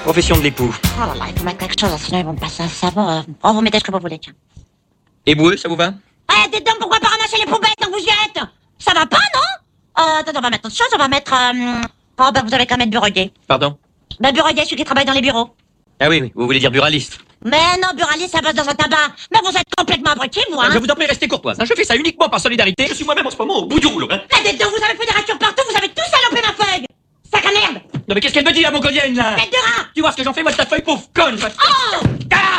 Profession de l'époux. Oh là là, il faut mettre quelque chose, sinon ils vont me passer un savon. Oh, vous mettez ce que vous voulez, tiens. Éboueux, ça vous va? Eh, dites donc, pourquoi pas ramasser les poubelles quand vous y êtes? Ça va pas, non? Attends, on va mettre autre chose, on va mettre... Oh, bah vous avez qu'à mettre bureauier. Pardon? Bah bureauier, celui qui travaille dans les bureaux. Ah oui, vous voulez dire buraliste. Mais non, buraliste, ça passe dans un tabac. Mais vous êtes complètement abrutis, vous, hein? Je vous en prie, restez courtoise. Je fais ça uniquement par solidarité. Je suis moi-même en ce moment au bout du rouleau. Hein. Eh, dites donc, vous avez fait des ratures partout, vous avez tout salopé ma feuille. Sac à merde. Non mais qu'est-ce qu'elle me dit, la mongolienne, là? Tête de rat. Tu vois ce que j'en fais, moi, de ta feuille, pauvre conne. Oh